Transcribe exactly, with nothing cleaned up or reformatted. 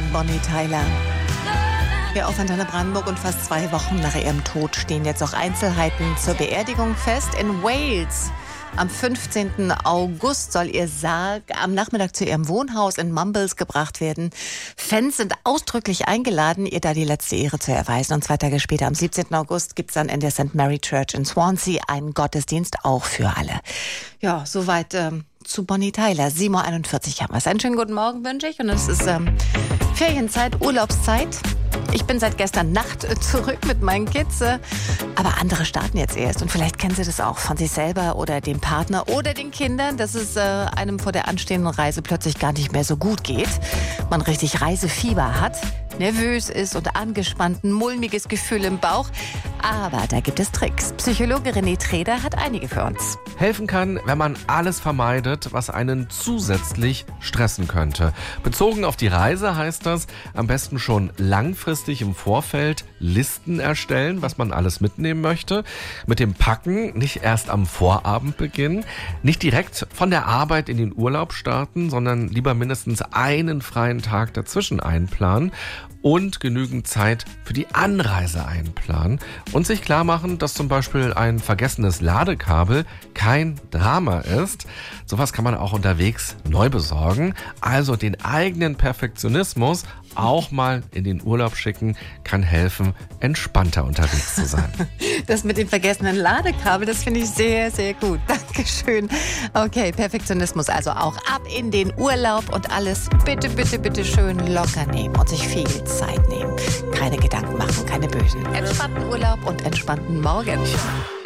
Bonnie Tyler. Wir auf Antenne Brandenburg und fast zwei Wochen nach ihrem Tod stehen jetzt auch Einzelheiten zur Beerdigung fest. In Wales am fünfzehnten August soll ihr Sarg am Nachmittag zu ihrem Wohnhaus in Mumbles gebracht werden. Fans sind ausdrücklich eingeladen, ihr da die letzte Ehre zu erweisen. Und zwei Tage später, am siebzehnten August, gibt es dann in der Saint Mary Church in Swansea einen Gottesdienst, auch für alle. Ja, soweit ähm, zu Bonnie Tyler. sieben Uhr einundvierzig haben wir es. Einen schönen guten Morgen wünsche ich. Und es ist ähm, Ferienzeit, Urlaubszeit. Ich bin seit gestern Nacht zurück mit meinen Kids, aber andere starten jetzt erst. Und vielleicht kennen Sie das auch von sich selber oder dem Partner oder den Kindern, dass es äh, einem vor der anstehenden Reise plötzlich gar nicht mehr so gut geht. Man richtig Reisefieber hat, nervös ist und angespannt, ein mulmiges Gefühl im Bauch. Aber da gibt es Tricks. Psychologe René Treder hat einige für uns. Helfen kann, wenn man alles vermeidet, was einen zusätzlich stressen könnte. Bezogen auf die Reise heißt das, am besten schon langfristig im Vorfeld Listen erstellen, was man alles mitnehmen möchte. Mit dem Packen nicht erst am Vorabend beginnen, nicht direkt von der Arbeit in den Urlaub starten, sondern lieber mindestens einen freien Tag dazwischen einplanen und genügend Zeit für die Anreise einplanen und sich klar machen, dass zum Beispiel ein vergessenes Ladekabel kein Drama ist. Sowas kann man auch unterwegs neu besorgen. Also den eigenen Perfektionismus auch mal in den Urlaub schicken, kann helfen, entspannter unterwegs zu sein. Das mit dem vergessenen Ladekabel, das finde ich sehr, sehr gut. Dankeschön. Okay, Perfektionismus also auch ab in den Urlaub und alles bitte, bitte, bitte schön locker nehmen und sich viel Zeit nehmen. Keine Gedanken machen, keine bösen. Entspannten Urlaub und entspannten Morgen.